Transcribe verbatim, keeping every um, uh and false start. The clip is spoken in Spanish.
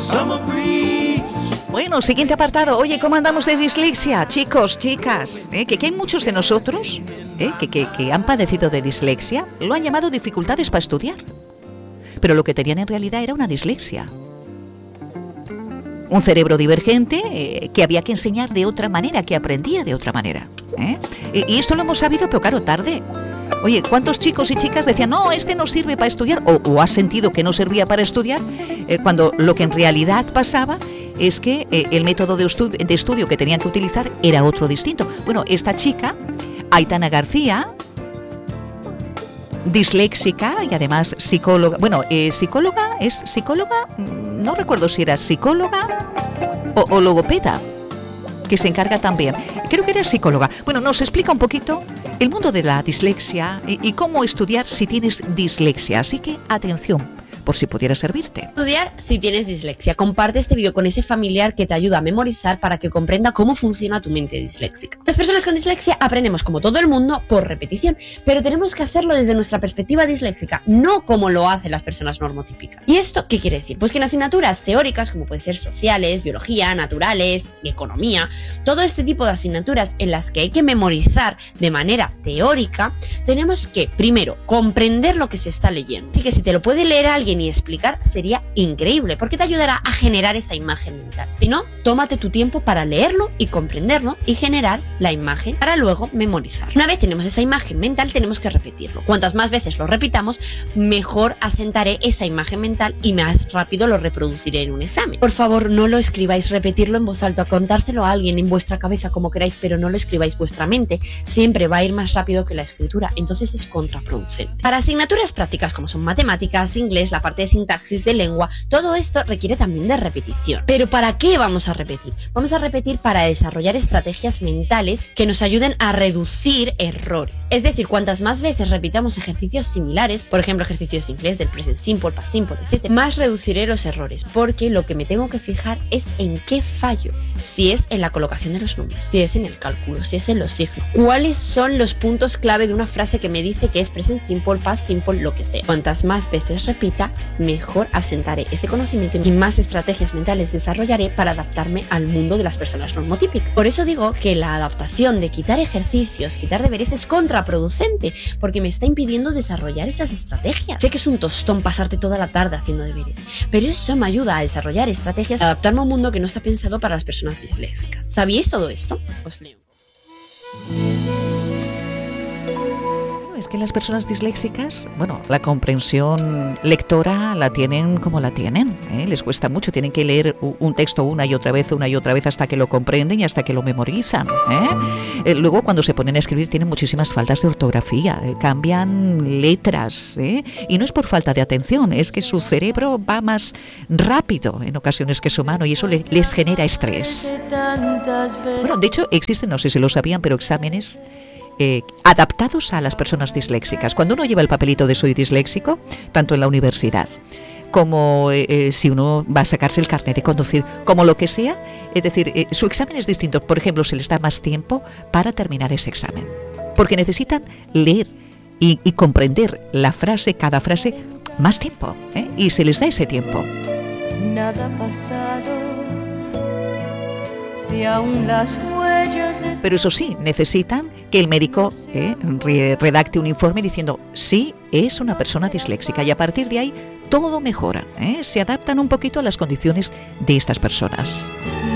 Bueno, siguiente apartado. Oye, ¿cómo andamos de dislexia? Chicos, chicas, ¿eh? que, que hay muchos de nosotros ¿eh? que, que, que han padecido de dislexia, lo han llamado dificultades para estudiar. Pero lo que tenían en realidad era una dislexia. Un cerebro divergente eh, que había que enseñar de otra manera, que aprendía de otra manera. ¿eh? Y, y esto lo hemos sabido, pero claro, tarde. Oye, ¿cuántos chicos y chicas decían, no, este no sirve para estudiar? O, o has sentido que no servía para estudiar, eh, cuando lo que en realidad pasaba es que eh, el método de, estu- de estudio que tenían que utilizar era otro distinto. Bueno, esta chica, Aitana García, disléxica y además psicóloga, bueno, eh, psicóloga, ¿es psicóloga? No recuerdo si era psicóloga o, o logopeda, que se encarga también. Creo que era psicóloga. Bueno, nos explica un poquito el mundo de la dislexia y, y cómo estudiar si tienes dislexia. Así que, atención, por si pudiera servirte. Estudiar si tienes dislexia. Comparte este vídeo con ese familiar que te ayuda a memorizar para que comprenda cómo funciona tu mente disléxica. Las personas con dislexia aprendemos como todo el mundo por repetición, pero tenemos que hacerlo desde nuestra perspectiva disléxica, no como lo hacen las personas normotípicas. ¿Y esto qué quiere decir? Pues que en asignaturas teóricas, como pueden ser sociales, biología, naturales, economía, todo este tipo de asignaturas en las que hay que memorizar de manera teórica, tenemos que, primero, comprender lo que se está leyendo. Así que si te lo puede leer alguien y explicar, sería increíble, porque te ayudará a generar esa imagen mental. Si no, tómate tu tiempo para leerlo y comprenderlo y generar la imagen para luego memorizar. Una vez tenemos esa imagen mental, tenemos que repetirlo. Cuantas más veces lo repitamos, mejor asentaré esa imagen mental y más rápido lo reproduciré en un examen. Por favor, no lo escribáis, repetirlo en voz alta, contárselo a alguien en vuestra cabeza como queráis, pero no lo escribáis. Vuestra mente siempre va a ir más rápido que la escritura, entonces es contraproducente. Para asignaturas prácticas como son matemáticas, inglés, la parte de sintaxis, de lengua, todo esto requiere también de repetición. ¿Pero para qué vamos a repetir? Vamos a repetir para desarrollar estrategias mentales que nos ayuden a reducir errores. Es decir, cuantas más veces repitamos ejercicios similares, por ejemplo, ejercicios de inglés, del present simple, past simple, etcétera, más reduciré los errores, porque lo que me tengo que fijar es en qué fallo. Si es en la colocación de los números, si es en el cálculo, si es en los signos. ¿Cuáles son los puntos clave de una frase que me dice que es present simple, past simple, lo que sea? Cuantas más veces repita, mejor asentaré ese conocimiento y más estrategias mentales desarrollaré para adaptarme al mundo de las personas normotípicas. Por eso digo que la adaptación de quitar ejercicios, quitar deberes es contraproducente, porque me está impidiendo desarrollar esas estrategias. Sé que es un tostón pasarte toda la tarde haciendo deberes, pero eso me ayuda a desarrollar estrategias, a adaptarme a un mundo que no está pensado para las personas disléxicas. ¿Sabíais todo esto? Os leo. Es que las personas disléxicas, bueno, la comprensión lectora la tienen como la tienen, ¿eh? Les cuesta mucho, tienen que leer un texto una y otra vez, una y otra vez hasta que lo comprenden y hasta que lo memorizan, ¿eh? Eh, luego cuando se ponen a escribir tienen muchísimas faltas de ortografía, eh, cambian letras, ¿eh? Y no es por falta de atención, es que su cerebro va más rápido en ocasiones que su mano y eso le, les genera estrés. Bueno, de hecho existen, no sé si lo sabían, pero exámenes Eh, adaptados a las personas disléxicas. Cuando uno lleva el papelito de soy disléxico, tanto en la universidad como eh, eh, si uno va a sacarse el carnet de conducir, como lo que sea, es decir, eh, su examen es distinto. Por ejemplo, se les da más tiempo para terminar ese examen, porque necesitan leer y, y comprender la frase, cada frase, más tiempo, ¿eh? Y se les da ese tiempo. Nada pasado. Si aún las huellas de... Pero eso sí, necesitan que el médico eh, redacte un informe diciendo sí, es una persona disléxica y a partir de ahí todo mejora, ¿eh? Se adaptan un poquito a las condiciones de estas personas.